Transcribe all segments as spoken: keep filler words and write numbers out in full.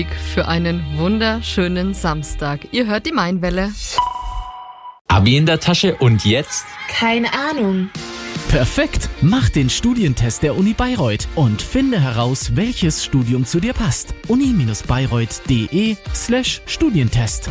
Für einen wunderschönen Samstag. Ihr hört die Mainwelle. Abi in der Tasche und jetzt? Keine Ahnung. Perfekt! Mach den Studientest der Uni Bayreuth und finde heraus, welches Studium zu dir passt. uni-bayreuth.de slash Studientest.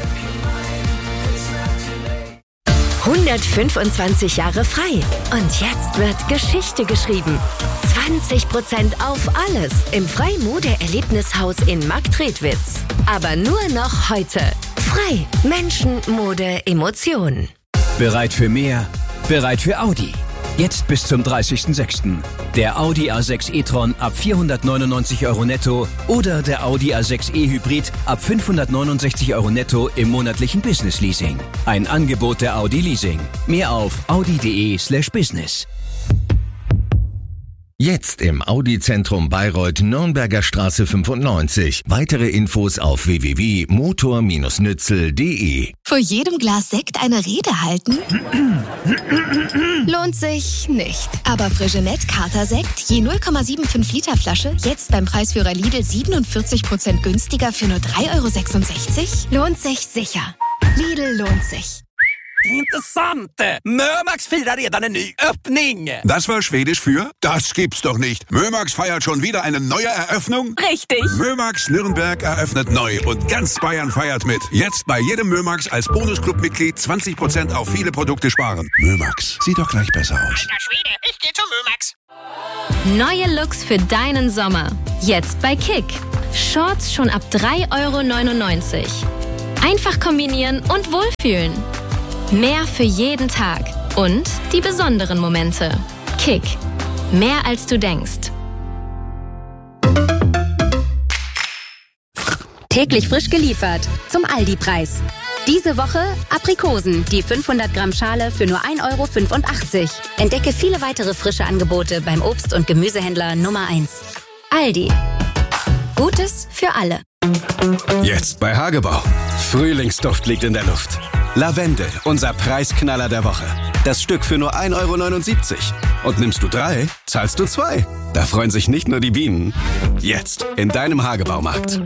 hundertfünfundzwanzig Jahre frei. Und jetzt wird Geschichte geschrieben. zwanzig Prozent auf alles im Frei-Mode-Erlebnishaus in Marktredwitz. Aber nur noch heute. Frei. Menschen, Mode, Emotionen. Bereit für mehr? Bereit für Audi. Jetzt bis zum dreißigsten sechsten Der Audi A sechs e-tron ab vierhundertneunundneunzig Euro netto oder der Audi A sechs e Hybrid ab fünfhundertneunundsechzig Euro netto im monatlichen Business Leasing. Ein Angebot der Audi Leasing. Mehr auf audi.de slash business. Jetzt im Audi-Zentrum Bayreuth, Nürnberger Straße fünfundneunzig. Weitere Infos auf w w w punkt motor Bindestrich nützel punkt de. Vor jedem Glas Sekt eine Rede halten? Lohnt sich nicht. Aber Frigenet Kater-Sekt, je null Komma fünfundsiebzig Liter Flasche, jetzt beim Preisführer Lidl siebenundvierzig Prozent günstiger für nur drei Euro sechsundsechzig? Lohnt sich sicher. Lidl lohnt sich. Intressant! Mömax firar redan en ny öppning! Das war Schwedisch für? Das gibt's doch nicht. Mömax feiert schon wieder eine neue Eröffnung? Richtig! Mömax Nürnberg eröffnet neu und ganz Bayern feiert mit. Jetzt bei jedem Mömax als Bonusclub-Mitglied zwanzig Prozent auf viele Produkte sparen. Mömax, sieht doch gleich besser aus. Alter Schwede, ich geh zum Mömax. Neue Looks für deinen Sommer. Jetzt bei Kick. Shorts schon ab drei Euro neunundneunzig. Einfach kombinieren und wohlfühlen. Mehr für jeden Tag und die besonderen Momente. Kick. Mehr als du denkst. Täglich frisch geliefert. Zum Aldi-Preis. Diese Woche Aprikosen, die fünfhundert Gramm Schale für nur ein Euro fünfundachtzig. Entdecke viele weitere frische Angebote beim Obst- und Gemüsehändler Nummer eins. Aldi. Gutes für alle. Jetzt bei Hagebau. Frühlingsduft liegt in der Luft. Lavendel, unser Preisknaller der Woche. Das Stück für nur ein Euro neunundsiebzig. Und nimmst du drei, zahlst du zwei. Da freuen sich nicht nur die Bienen. Jetzt in deinem Hagebaumarkt.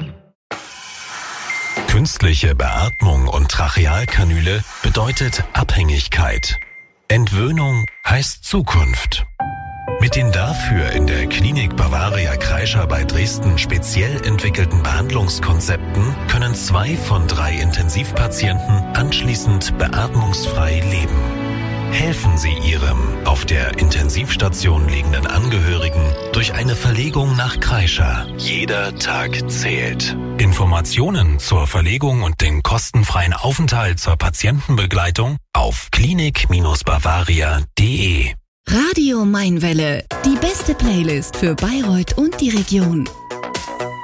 Künstliche Beatmung und Trachealkanüle bedeutet Abhängigkeit. Entwöhnung heißt Zukunft. Mit den dafür in der Klinik Bavaria Kreischer bei Dresden speziell entwickelten Behandlungskonzepten können zwei von drei Intensivpatienten anschließend beatmungsfrei leben. Helfen Sie Ihrem auf der Intensivstation liegenden Angehörigen durch eine Verlegung nach Kreischer. Jeder Tag zählt. Informationen zur Verlegung und den kostenfreien Aufenthalt zur Patientenbegleitung auf klinik Bavaria punkt de. Radio Mainwelle, die beste Playlist für Bayreuth und die Region.